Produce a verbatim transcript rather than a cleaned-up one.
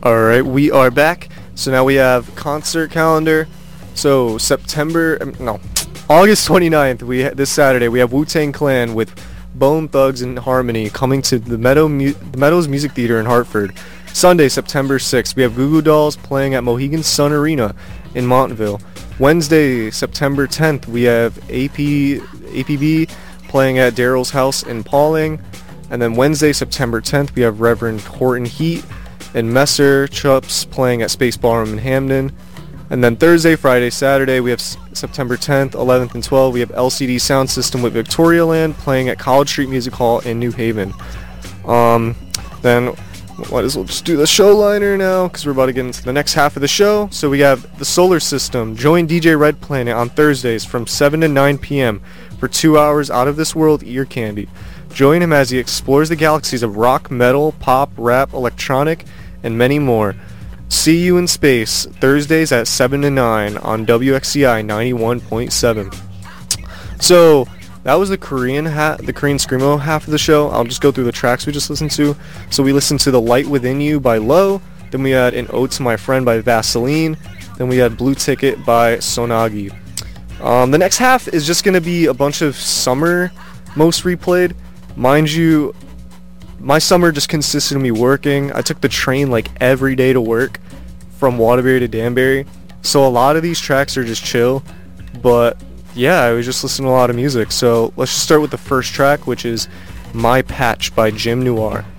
Alright, we are back. So now we have concert calendar. So September, um, no, August twenty-ninth, we ha- this Saturday, we have Wu-Tang Clan with Bone Thugs and Harmony coming to the, Meadow Mu- the Meadows Music Theater in Hartford. Sunday, September sixth, we have Goo Goo Dolls playing at Mohegan Sun Arena in Montville. Wednesday, September tenth, we have A P, A P B playing at Daryl's House in Pauling. And then Wednesday, September tenth, we have Reverend Horton Heat and Messer Chups playing at Space Ballroom in Hamden. And then Thursday, Friday, Saturday, we have S- September tenth, eleventh, and twelfth, we have L C D Sound System with Victoria Land playing at College Street Music Hall in New Haven. Um, then might as well just do the show liner now because we're about to get into the next half of the show. So we have the Solar System. Join D J Red Planet on Thursdays from seven to nine p.m. for two hours out of this world ear candy. Join him as he explores the galaxies of rock, metal, pop, rap, electronic, and many more. See you in space, Thursdays at seven to nine on W X C I ninety-one point seven. So that was the Korean ha- the Korean Screamo half of the show. I'll just go through the tracks we just listened to. So we listened to The Light Within You by Low. Then we had An Ode to My Friend by Vaseline. Then we had Blue Ticket by Sonagi. Um, the next half is just going to be a bunch of summer most replayed. Mind you, my summer just consisted of me working. I took the train like every day to work from Waterbury to Danbury. So a lot of these tracks are just chill. But yeah, I was just listening to a lot of music. So let's just start with the first track, which is My Patch by Jim Noir.